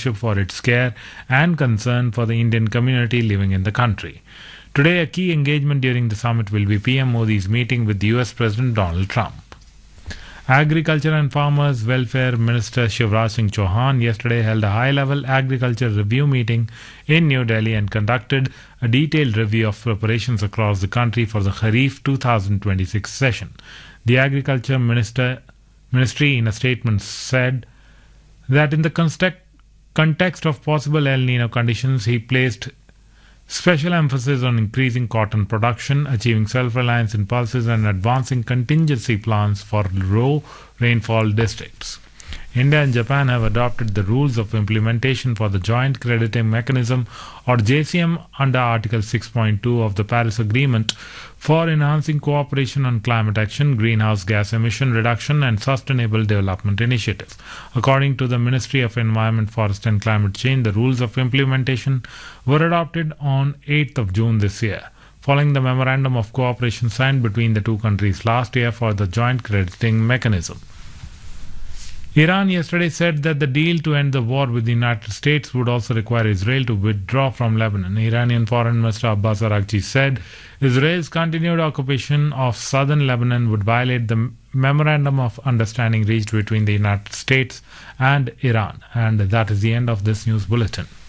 leadership for its care and concern for the Indian community living in the country. Today, a key engagement during the summit will be PM Modi's meeting with the US President Donald Trump. Agriculture and Farmers Welfare Minister Shivraj Singh Chauhan yesterday held a high-level agriculture review meeting in New Delhi and conducted a detailed review of preparations across the country for the Kharif 2026 session. The Agriculture Ministry in a statement said that in the context of possible El Nino conditions, he placed special emphasis on increasing cotton production, achieving self-reliance in pulses and advancing contingency plans for low rainfall districts. India and Japan have adopted the rules of implementation for the Joint Crediting Mechanism or JCM under Article 6.2 of the Paris Agreement for enhancing cooperation on climate action, greenhouse gas emission reduction and sustainable development initiatives. According to the Ministry of Environment, Forest and Climate Change, the rules of implementation were adopted on 8th of June this year, following the memorandum of cooperation signed between the two countries last year for the Joint Crediting Mechanism. Iran yesterday said that the deal to end the war with the United States would also require Israel to withdraw from Lebanon. Iranian Foreign Minister Abbas Araghchi said Israel's continued occupation of southern Lebanon would violate the memorandum of understanding reached between the United States and Iran. And that is the end of this news bulletin.